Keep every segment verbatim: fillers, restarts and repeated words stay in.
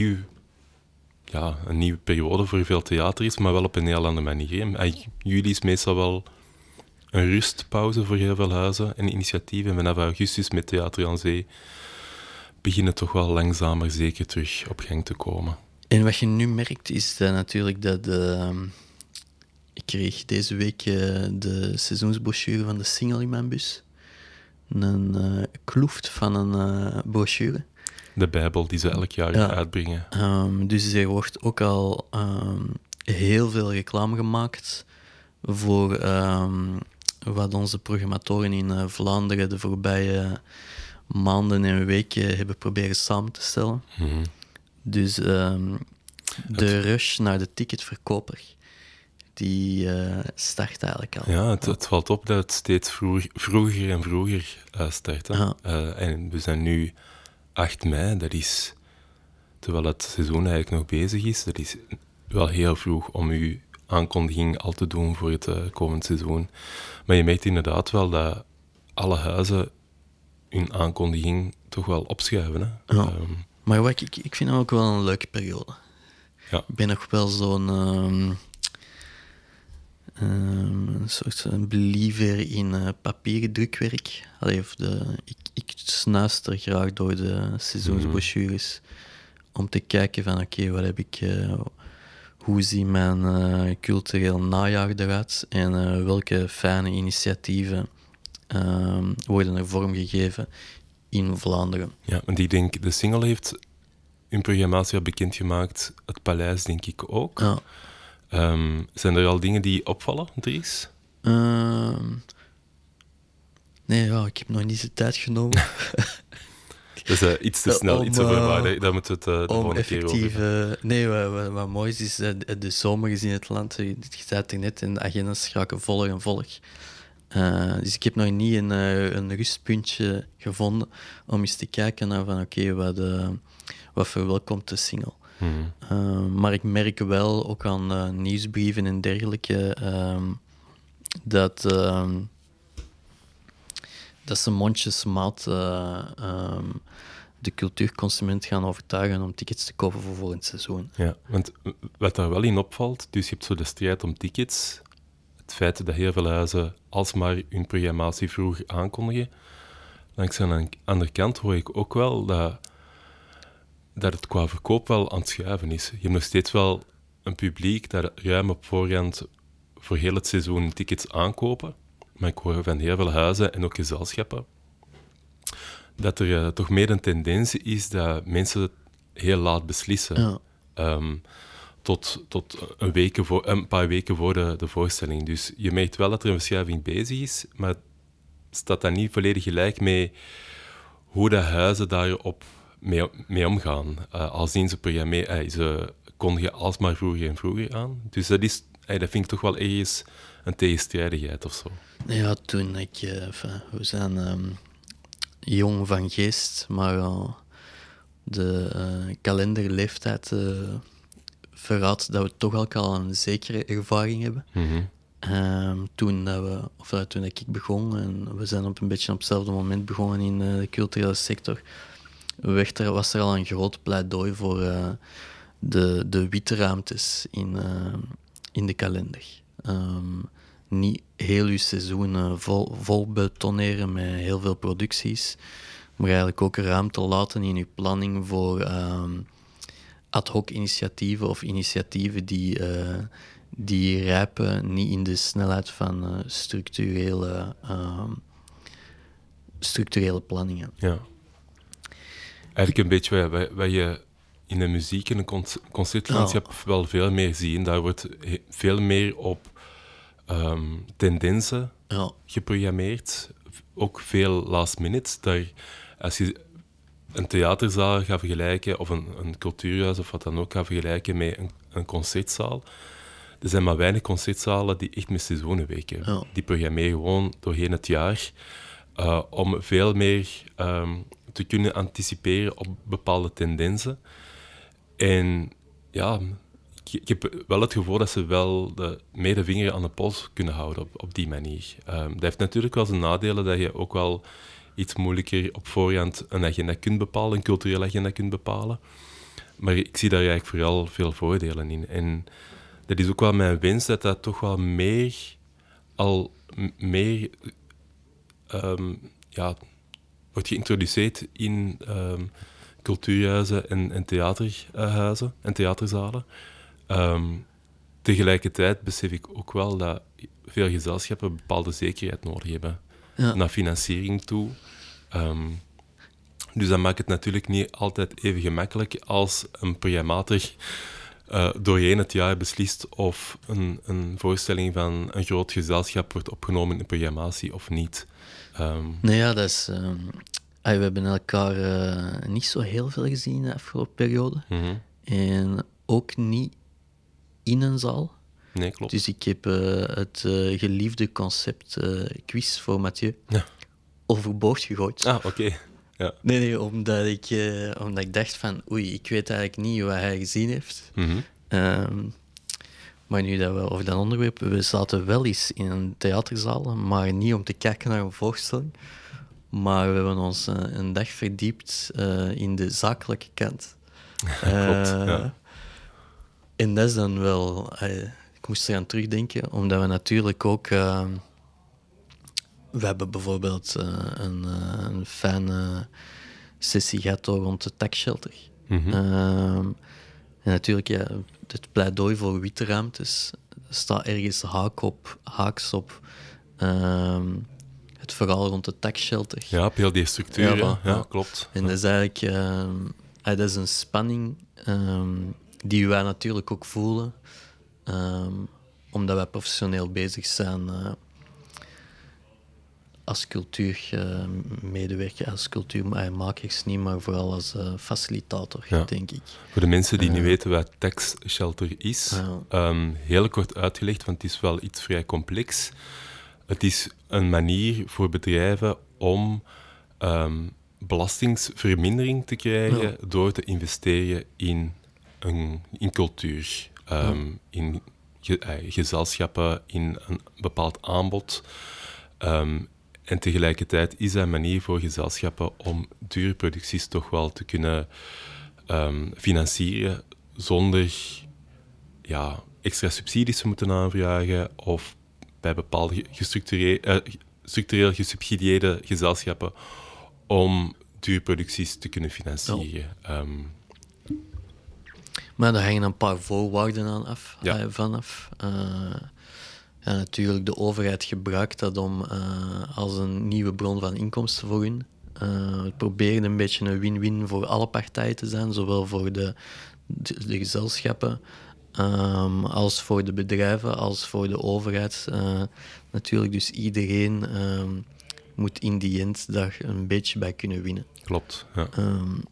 nieuw, ja, een nieuwe periode voor veel theater is, maar wel op een heel andere manier. Hè. Juli is meestal wel een rustpauze voor heel veel huizen en initiatieven. En vanaf augustus met Theater aan Zee beginnen toch wel langzamer zeker terug op gang te komen. En wat je nu merkt is dat natuurlijk dat... Uh, ik kreeg deze week uh, de seizoensbrochure van de single in mijn bus. Een uh, kloeft van een uh, brochure. De Bijbel die ze elk jaar ja. uitbrengen. Um, dus er wordt ook al um, heel veel reclame gemaakt voor um, wat onze programmatoren in uh, Vlaanderen de voorbije maanden en weken hebben proberen samen te stellen. Mm-hmm. Dus um, de het... rush naar de ticketverkoper, die uh, start eigenlijk al. Ja, het, het valt op dat het steeds vroeg, vroeger en vroeger uh, start. Hè? Ja. Uh, en we zijn nu acht mei, dat is, terwijl het seizoen eigenlijk nog bezig is, dat is wel heel vroeg om uw aankondiging al te doen voor het uh, komend seizoen. Maar je merkt inderdaad wel dat alle huizen hun aankondiging toch wel opschuiven. Hè? Ja. Um, maar wat, ik, ik vind het ook wel een leuke periode. Ja. Ik ben nog wel zo'n um, um, een soort een believer in uh, papieren drukwerk. Allee, of de, ik, ik snuister graag door de seizoensbrochures mm-hmm. om te kijken van oké, okay, wat heb ik... Uh, hoe ziet mijn uh, cultureel najaar eruit en uh, welke fijne initiatieven uh, worden er vormgegeven in Vlaanderen. Ja, want ik denk, de single heeft hun programmatie al bekendgemaakt, het Paleis denk ik ook. Ja. Um, zijn er al dingen die opvallen, Dries? Uh, nee, ja, ik heb nog niet de tijd genomen. Dat is uh, iets te snel, om, iets over waar. Daar moeten we het uh, de volgende keer over hebben. Nee, wat, wat, wat mooi is, is uh, de zomer is in het land. Je zei het er net, en de agendas raken voller en voller. Uh, dus ik heb nog niet een, uh, een rustpuntje gevonden om eens te kijken naar van oké, okay, wat, uh, wat verwelkomt de single. Hmm. Uh, maar ik merk wel, ook aan uh, nieuwsbrieven en dergelijke, uh, dat... Uh, dat ze mondjesmaat uh, um, de cultuurconsument gaan overtuigen om tickets te kopen voor volgend seizoen. Ja, want wat daar wel in opvalt, dus je hebt zo de strijd om tickets, het feit dat heel veel huizen alsmaar hun programmatie vroeg aankondigen. Langs de andere kant hoor ik ook wel dat, dat het qua verkoop wel aan het schuiven is. Je hebt nog steeds wel een publiek dat ruim op voorhand voor heel het seizoen tickets aankopen. Maar ik hoor van heel veel huizen en ook gezelschappen dat er uh, toch meer een tendens is dat mensen het heel laat beslissen. Ja. Um, tot tot een, weken voor, een paar weken voor de, de voorstelling. Dus je merkt wel dat er een verschuiving bezig is, maar het staat dan niet volledig gelijk mee hoe de huizen daarop mee, mee omgaan. Uh, al zien ze programmeren, uh, ze kondigen alsmaar vroeger en vroeger aan. Dus dat, is, uh, dat vind ik toch wel ergens een tegenstrijdigheid of zo. Ja, toen ik... Uh, enfin, we zijn um, jong van geest, maar uh, de uh, kalenderleeftijd uh, verraadt dat we toch ook al een zekere ervaring hebben. Mm-hmm. Um, toen, dat we, of, uh, toen dat ik begon, en we zijn op een beetje op hetzelfde moment begonnen in uh, de culturele sector, werd er, was er al een groot pleidooi voor uh, de, de witte ruimtes in, uh, in de kalender. Um, niet heel uw seizoen uh, vol, vol betoneren met heel veel producties, maar eigenlijk ook ruimte laten in uw planning voor um, ad hoc initiatieven of initiatieven die, uh, die rijpen niet in de snelheid van uh, structurele, uh, structurele planningen. Ja. Eigenlijk een beetje wat, wat je in de muziek en een concertlandschap oh. wel veel meer ziet. Daar wordt he- veel meer op Um, tendensen ja. geprogrammeerd, ook veel last minute. Daar, als je een theaterzaal gaat vergelijken, of een, een cultuurhuis of wat dan ook gaat vergelijken met een, een concertzaal, er zijn maar weinig concertzalen die echt met seizoenen werken. Ja. Die programmeren gewoon doorheen het jaar uh, om veel meer um, te kunnen anticiperen op bepaalde tendensen. En ja... Ik heb wel het gevoel dat ze wel de medevinger aan de pols kunnen houden op, op die manier. Um, dat heeft natuurlijk wel zijn nadelen dat je ook wel iets moeilijker op voorhand een agenda kunt bepalen, een culturele agenda kunt bepalen. maar ik zie daar eigenlijk vooral veel voordelen in. En dat is ook wel mijn wens, dat dat toch wel meer... al m- meer... Um, ja, wordt geïntroduceerd in um, cultuurhuizen en, en theaterhuizen en theaterzalen. Um, tegelijkertijd besef ik ook wel dat veel gezelschappen een bepaalde zekerheid nodig hebben Ja. naar financiering toe. Um, dus dat maakt het natuurlijk niet altijd even gemakkelijk als een programmator uh, doorheen het jaar beslist of een, een voorstelling van een groot gezelschap wordt opgenomen in programmatie of niet. Um, Nou ja, dat is... Um, we hebben elkaar uh, niet zo heel veel gezien de afgelopen periode. mm-hmm. En ook niet in een zaal. Nee, klopt. Dus ik heb uh, het uh, geliefde concept uh, quiz voor Mathieu ja. overboord gegooid. Ah, oké. Okay. Ja. Nee, nee, omdat ik, uh, omdat ik dacht van... Oei, ik weet eigenlijk niet wat hij gezien heeft. Mm-hmm. Um, maar nu dat we over dat onderwerp... We zaten wel eens in een theaterzaal, maar niet om te kijken naar een voorstelling. Maar we hebben ons uh, een dag verdiept uh, in de zakelijke kant. Klopt, uh, ja. En dat is dan wel... Uh, ik moest eraan terugdenken, omdat we natuurlijk ook... Uh, we hebben bijvoorbeeld uh, een, uh, een fijne sessie gehad rond de taxshelter. Mm-hmm. Uh, en natuurlijk, ja, het pleidooi voor witte ruimtes staat ergens haak op, haaks op uh, het verhaal rond de taxshelter. Ja, op heel die structuur, ja, ja, ja, klopt. En ja. dat is eigenlijk uh, dat is een spanning um, die wij natuurlijk ook voelen, um, omdat wij professioneel bezig zijn uh, als cultuurmedewerker, uh, als cultuurmakers niet, maar vooral als uh, facilitator, ja. denk ik. Voor de mensen die uh, niet Uh, weten wat tax shelter is, uh, um, heel kort uitgelegd, want het is wel iets vrij complex. Het is een manier voor bedrijven om um, belastingsvermindering te krijgen ja. door te investeren in, een, in cultuur, um, ja. in ge, uh, gezelschappen, in een bepaald aanbod. Um, en tegelijkertijd is dat een manier voor gezelschappen om dure producties toch wel te kunnen um, financieren zonder ja, extra subsidies te moeten aanvragen of bij bepaalde gestructureel, uh, structureel gesubsidieerde gezelschappen om dure producties te kunnen financieren. Ja. Um, maar daar hangen een paar voorwaarden aan af, ja. uh, vanaf. Uh, ja, natuurlijk, de overheid gebruikt dat om uh, als een nieuwe bron van inkomsten voor hun. Uh, we proberen een beetje een win-win voor alle partijen te zijn, zowel voor de, de, de gezelschappen um, als voor de bedrijven, als voor de overheid. Uh, natuurlijk, dus iedereen um, moet in die end daar een beetje bij kunnen winnen. Klopt, ja. Um,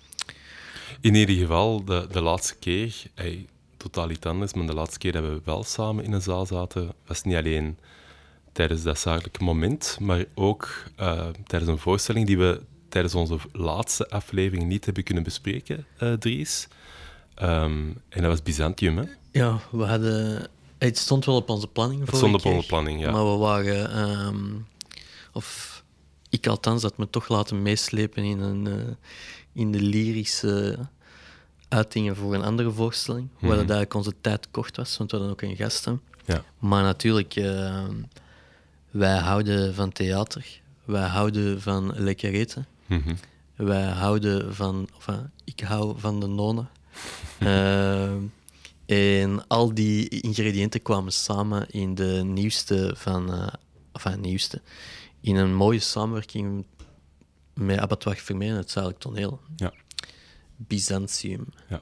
in ieder geval, de, de laatste keer... Hey, totaal iets anders, maar de laatste keer dat we wel samen in een zaal zaten, was niet alleen tijdens dat zakelijke moment, maar ook uh, tijdens een voorstelling die we tijdens onze laatste aflevering niet hebben kunnen bespreken, uh, Dries. Um, en dat was Byzantium, hè? Ja, we hadden... Het stond wel op onze planning voor. Het stond op onze planning, ja. Maar we waren... Um, of ik althans had me toch laten meeslepen in, een, uh, in de lyrische uitingen voor een andere voorstelling, mm-hmm. waar dat eigenlijk onze tijd kort was, want we hadden ook een gasten. Ja. Maar natuurlijk, uh, wij houden van theater, wij houden van lekker eten, mm-hmm. wij houden van... Of, uh, ik hou van de nonnen. uh, en al die ingrediënten kwamen samen in de nieuwste van... Uh, enfin, nieuwste. In een mooie samenwerking met Abattoir Vermeer, het Zuidelijk Toneel. Ja. Byzantium. Ja.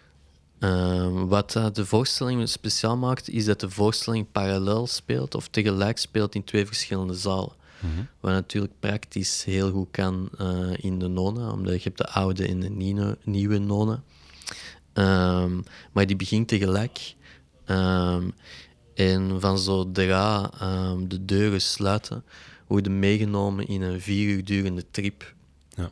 Uh, wat uh, de voorstelling speciaal maakt, is dat de voorstelling parallel speelt of tegelijk speelt in twee verschillende zalen. Mm-hmm. Wat natuurlijk praktisch heel goed kan uh, in de Nona, omdat je hebt de oude en de nieuwe, nieuwe Nona. Um, maar die begint tegelijk. Um, en van zodra um, de deuren sluiten, worden meegenomen in een vier uur durende trip. Ja.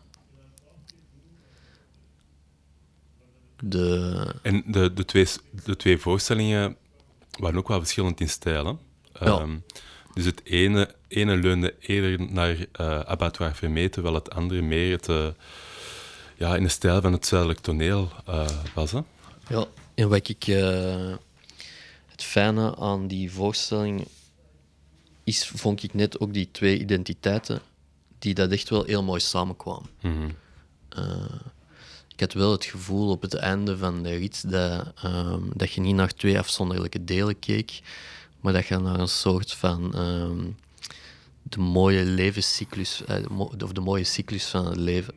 De... En de, de, twee, de twee voorstellingen waren ook wel verschillend in stijl. Hè? Ja. Um, dus het ene, ene leunde eerder naar uh, Abattoir Vermeer, terwijl het andere meer het, uh, ja, in de stijl van het zuidelijk toneel uh, was. Hè? Ja, en wat ik... Uh, het fijne aan die voorstelling is, vond ik net ook die twee identiteiten die dat echt wel heel mooi samenkwamen. Mm-hmm. Uh, ik had wel het gevoel op het einde van de rit dat, um, dat je niet naar twee afzonderlijke delen keek, maar dat je naar een soort van um, de mooie levenscyclus, uh, of de mooie cyclus van het leven.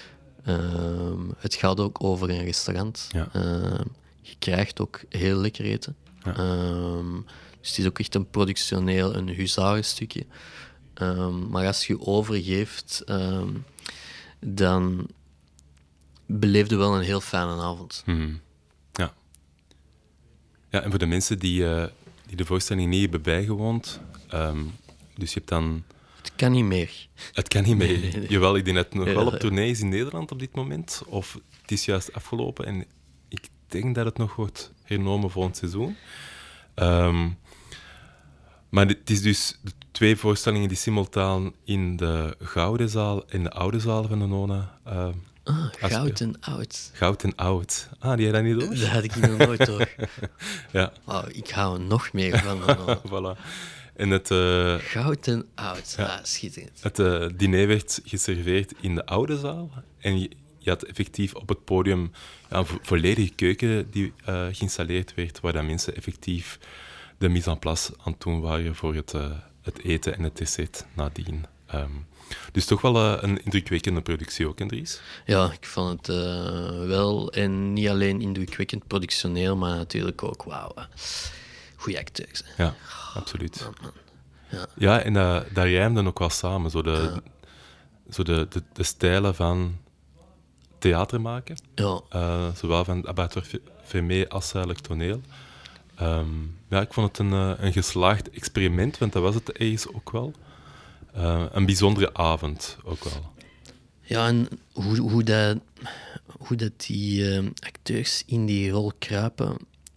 Um, het gaat ook over een restaurant. Ja. Uh, je krijgt ook heel lekker eten. Ja. Um, dus het is ook echt een productioneel, een huzarenstukje. Um, maar als je overgeeft, um, dan beleefde wel een heel fijne avond. Mm-hmm. Ja. Ja, en voor de mensen die, uh, die de voorstelling niet hebben bijgewoond, um, dus je hebt dan... Het kan niet meer. Het kan niet meer. Nee, nee, nee. Jawel, ik denk dat het nog Ja, wel op ja. tournee is in Nederland op dit moment. Of het is juist afgelopen en ik denk dat het nog wordt hernomen volgend seizoen. Um, maar het is dus de twee voorstellingen die simultaan in de Gouden Zaal en de Oude Zaal van de Nona... Uh, Ah, goud en oud. Goud en oud. Ah, die had dat niet door? Dat had ik nog nooit door. Ja. Oh, ik hou er nog meer van. van voilà. En het, uh, goud en oud. Ja. Ah, schitterend. Het uh, diner werd geserveerd in de Oude Zaal. En je, je had effectief op het podium ja, een vo- volledige keuken die uh, geïnstalleerd werd, waar dan mensen effectief de mise en place aan het doen waren voor het, uh, het eten en het dessert nadien. Um, dus toch wel uh, een indrukwekkende productie ook, Dries? Ja, ik vond het uh, wel. En niet alleen indrukwekkend productioneel, maar natuurlijk ook, wauw. Goeie acteurs. Hè. Ja, absoluut. Man, man. Ja. Ja, en uh, dat rijmde ook wel samen. Zo de, Ja. zo de, de, de stijlen van theater maken. Ja. Uh, zowel van abattoir Vermeer als eigenlijk toneel. Um, ja, ik vond het een, uh, een geslaagd experiment, want dat was het ergens ook wel. Uh, een bijzondere avond ook wel. Ja, en hoe, hoe, dat, hoe dat die uh, acteurs in die rol kruipen,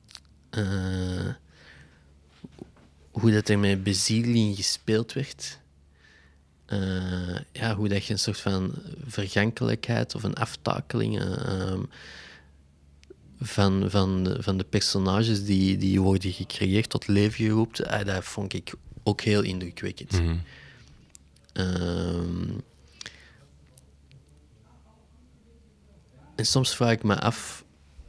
uh, hoe dat er met bezieling gespeeld werd, uh, ja, hoe dat je een soort van vergankelijkheid of een aftakeling uh, van, van, de, van de personages die, die worden gecreëerd tot leven geroepen, uh, dat vond ik ook heel indrukwekkend. Mm-hmm. Um, en soms vraag ik me af...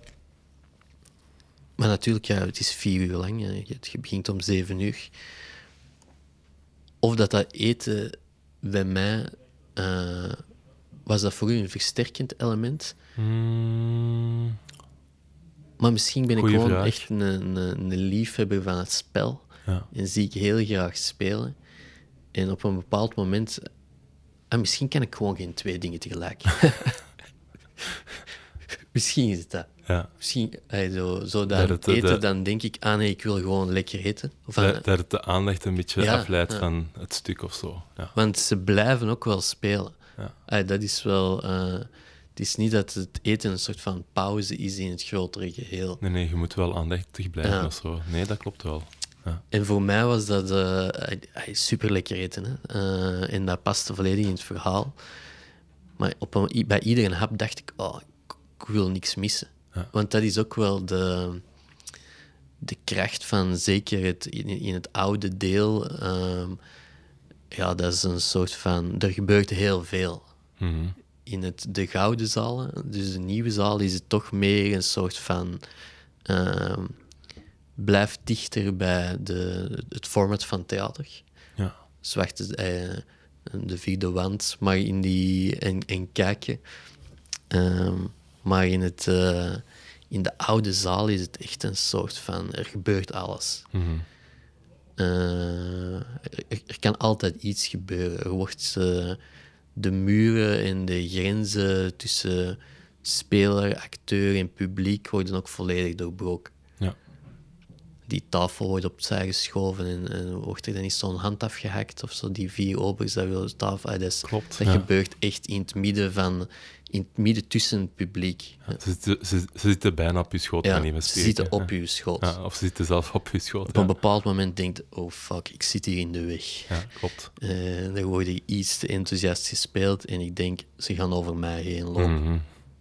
Maar natuurlijk, ja, het is vier uur lang. Ja. Je begint om zeven uur. Of dat dat eten bij mij... Uh, was dat voor u een versterkend element? Mm. Maar misschien ben ik Goeie gewoon vraag. echt een, een, een liefhebber van het spel. Ja. En zie ik heel graag spelen. En op een bepaald moment... En misschien kan ik gewoon geen twee dingen tegelijk. Misschien is het dat. Ja. Misschien, hey, zo, zo Dat dat het, eten, dat- dan denk ik, ah nee, ik wil gewoon lekker eten. Of, ah, Dat, dat het de aandacht een beetje Ja, afleidt ja. van het stuk of zo. Ja. want ze blijven ook wel spelen. Ja. Hey, dat is wel... eh, het is niet dat het eten een soort van pauze is in het grotere geheel. Nee, nee, je moet wel aandachtig blijven Ja. of zo. Nee, dat klopt wel. Ja. En voor mij was dat uh, super lekker eten. Hè? Uh, en dat paste volledig in het verhaal. Maar op een, bij iedere hap dacht ik, oh, ik, ik wil niks missen. Ja. Want dat is ook wel de, de kracht van zeker het, in, in het oude deel. Um, ja, dat is een soort van... Er gebeurt heel veel. Mhm. In het, de gouden zalen, dus de nieuwe zaal, is het toch meer een soort van... Um, blijft dichter bij de, het format van theater. Ja. Zwarte, eh, de vierde wand, maar in die... En, en kijken. Um, maar in, het, uh, in de oude zaal is het echt een soort van... Er gebeurt alles. Mhm. Uh, er, er kan altijd iets gebeuren. Er wordt... Uh, de muren en de grenzen tussen speler, acteur en publiek worden ook volledig doorbroken. Ja. Die tafel wordt opzij geschoven en, en wordt er dan niet zo'n hand afgehakt of zo. Die vier obers, dat wil de tafel. Ah, dat is, Klopt, dat ja. gebeurt echt in het midden van... In het midden tussen het publiek. Ja, ze, zitten, ze, ze zitten bijna op je schoot, Ja, kan niet meer ze spreken. zitten op Ja. je schoot. Ja, of ze zitten zelf op je schoot. Op Ja. een bepaald moment denkt, oh fuck, ik zit hier in de weg. Ja, klopt. Uh, er wordt iets te enthousiast gespeeld en ik denk, ze gaan over mij heen lopen. Mhm.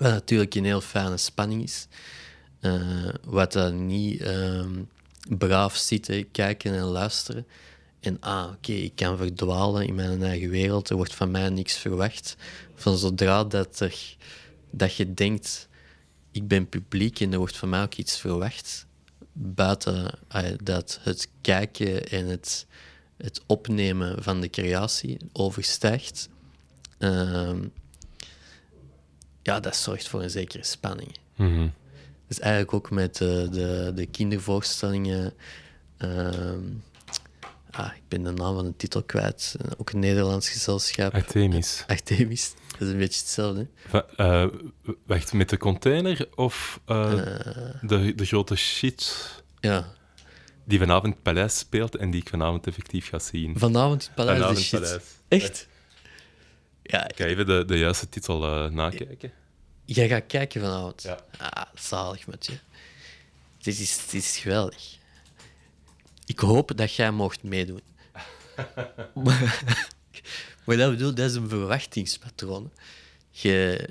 Wat natuurlijk een heel fijne spanning is. Uh, wat dan niet um, braaf zitten, kijken en luisteren. En ah, oké, okay, ik kan verdwalen in mijn eigen wereld. Er wordt van mij niks verwacht. Van zodra dat, er, dat je denkt, ik ben publiek en er wordt van mij ook iets verwacht. Buiten uh, dat het kijken en het, het opnemen van de creatie overstijgt. Uh, ja, dat zorgt voor een zekere spanning. Mm-hmm. Dus eigenlijk ook met de, de, de kindervoorstellingen. Uh, ah, ik ben de naam van de titel kwijt. Ook een Nederlands gezelschap. Artemis. Artemis, dat is een beetje hetzelfde. Va- uh, wacht, met de container of uh, uh, de, de grote shit? Ja. Die vanavond in het paleis speelt en die ik vanavond effectief ga zien. Vanavond in het paleis, vanavond de shit. Paleis. Echt? Ja. Ik ga even de, de juiste titel uh, nakijken. Jij gaat kijken vanavond? Ja. Ah, zalig met je. Dit is, dit is geweldig. Ik hoop dat jij mocht meedoen. maar, maar dat bedoel, dat is een verwachtingspatroon. Je,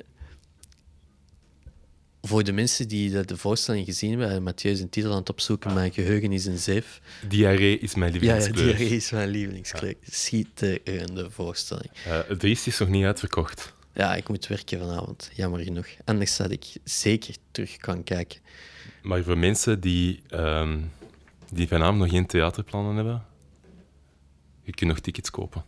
voor de mensen die de voorstelling gezien hebben, Mathieu is een titel aan het opzoeken, mijn geheugen is een zeef. Diarree is mijn lievelingskleur. Ja, ja, diarree is mijn lievelingskleur. Ja. Schitterende voorstelling. Uh, het Driest is nog niet uitverkocht. Ja, ik moet werken vanavond, jammer genoeg. Anders had ik zeker terug kan kijken. Maar voor mensen die, um, die vanavond nog geen theaterplannen hebben, je kunt nog tickets kopen.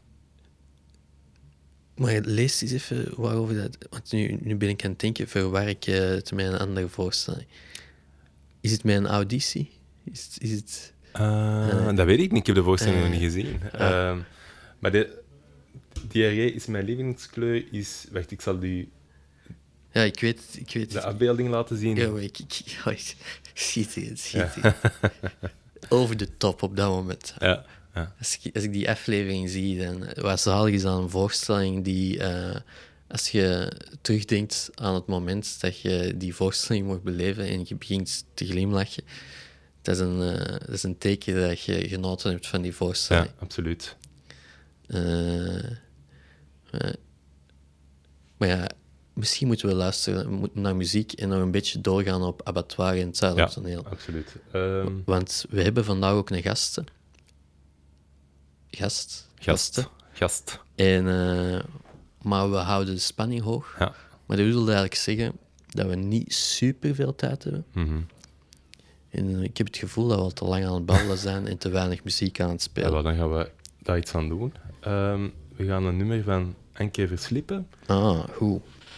Maar lees eens even waarover dat... Want nu, nu ben ik aan het denken, verwar ik uh, het met een andere voorstelling. Is het met een auditie? Is het... Is het uh, uh, dat weet ik niet, ik heb de voorstelling uh, nog niet gezien. Uh. Uh, maar de diarree is mijn lievelingskleur, is... Wacht, ik zal die... Ja, ik weet, ik weet de afbeelding laten zien. Ja, maar ik... ik, ik, ik schitterend, schitterend. Ja. Over de top op dat moment. Ja. Ja. Als, ik, als ik die aflevering zie, dan wat zalig is aan een voorstelling die... Uh, als je terugdenkt aan het moment dat je die voorstelling mocht beleven en je begint te glimlachen, dat is een, uh, dat is een teken dat je genoten hebt van die voorstelling. Ja, absoluut. Uh, uh, maar ja, misschien moeten we luisteren naar muziek en nog een beetje doorgaan op abattoir en het Zuidertoneel. Ja, absoluut. Um... Want we hebben vandaag ook een gasten. Gast. Gast. Gasten. Gast. En, uh, maar we houden de spanning hoog. Ja. Maar dat wil eigenlijk zeggen dat we niet super veel tijd hebben. Mm-hmm. En uh, ik heb het gevoel dat we al te lang aan het babbelen zijn en te weinig muziek aan het spelen. Ja, dan gaan we daar iets aan doen. Um, we gaan een nummer van Anke Verslippen. Ah, goed.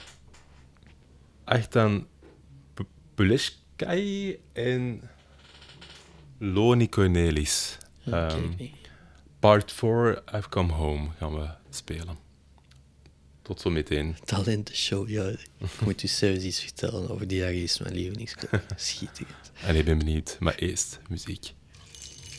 Achtan Puleshkai en Loni Cornelis. Okay. Um, part four, I've Come Home, gaan we spelen. Tot zo meteen. Talentenshow, ja. Ik moet u zelfs iets vertellen over die is mijn lievelingskleur. Schitterend. En ik ben benieuwd, maar eerst muziek.